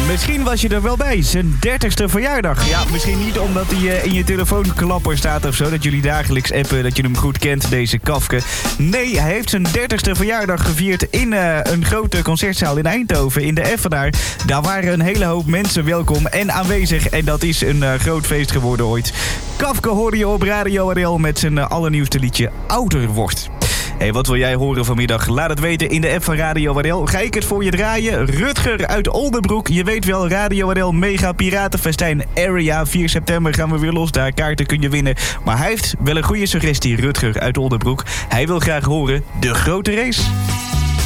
Misschien was je er wel bij. Zijn 30ste verjaardag. Ja, misschien niet omdat hij in je telefoonklapper staat of zo. Dat jullie dagelijks appen, dat je hem goed kent, deze Kafke. Nee, hij heeft zijn 30ste verjaardag gevierd in een grote concertzaal in Eindhoven. In de Effenaar. Daar waren een hele hoop mensen welkom en aanwezig. En dat is een groot feest geworden ooit. Kafke hoorde je op Radio RL met zijn allernieuwste liedje Ouder Wordt. Hey, wat wil jij horen vanmiddag? Laat het weten in de app van Radio RL. Ga ik het voor je draaien? Rutger uit Oldenbroek. Je weet wel, Radio RL Mega Piratenfestijn Area. 4 september gaan we weer los. Daar kaarten kun je winnen. Maar hij heeft wel een goede suggestie, Rutger uit Oldenbroek. Hij wil graag horen De Grote Race.